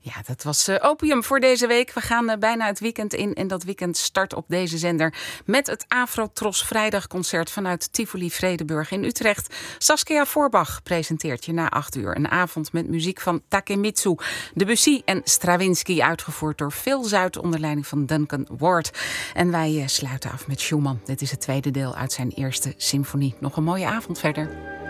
Ja, dat was Opium voor deze week. We gaan bijna het weekend in en dat weekend start op deze zender met het Afro-Tros Vrijdagconcert vanuit Tivoli Vredenburg in Utrecht. Saskia Voorbach presenteert je na 8 uur een avond met muziek van Takemitsu, Debussy en Stravinsky, uitgevoerd door Phil Zuid onder leiding van Duncan Ward. En wij sluiten af met Schumann. Dit is het tweede deel uit zijn eerste symfonie. Nog een mooie avond verder.